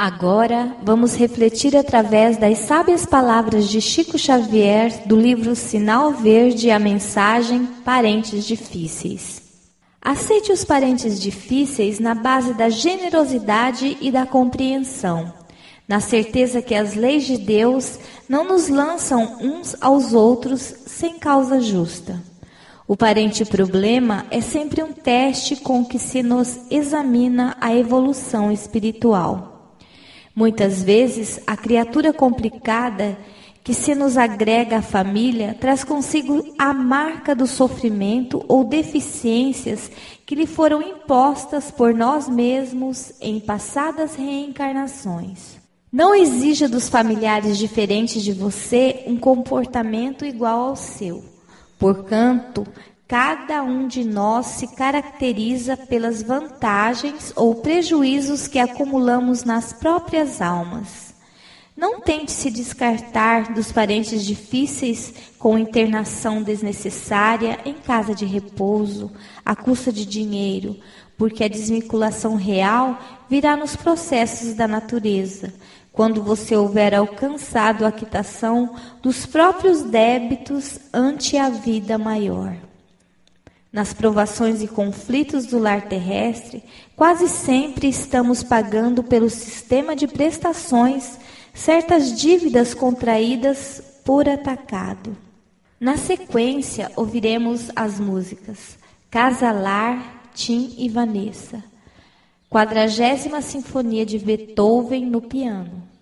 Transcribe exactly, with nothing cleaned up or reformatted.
Agora, vamos refletir através das sábias palavras de Chico Xavier do livro Sinal Verde e a mensagem Parentes Difíceis. Aceite os parentes difíceis na base da generosidade e da compreensão, na certeza que as leis de Deus não nos lançam uns aos outros sem causa justa. O parente problema é sempre um teste com que se nos examina a evolução espiritual. Muitas vezes, a criatura complicada que se nos agrega à família traz consigo a marca do sofrimento ou deficiências que lhe foram impostas por nós mesmos em passadas reencarnações. Não exija dos familiares diferentes de você um comportamento igual ao seu. Portanto, cada um de nós se caracteriza pelas vantagens ou prejuízos que acumulamos nas próprias almas. Não tente se descartar dos parentes difíceis com internação desnecessária em casa de repouso, à custa de dinheiro, porque a desvinculação real virá nos processos da natureza, quando você houver alcançado a quitação dos próprios débitos ante a vida maior. Nas provações e conflitos do lar terrestre, quase sempre estamos pagando pelo sistema de prestações certas dívidas contraídas por atacado. Na sequência, ouviremos as músicas Casa Lar, Tim e Vanessa, quadragésima Sinfonia de Beethoven no piano.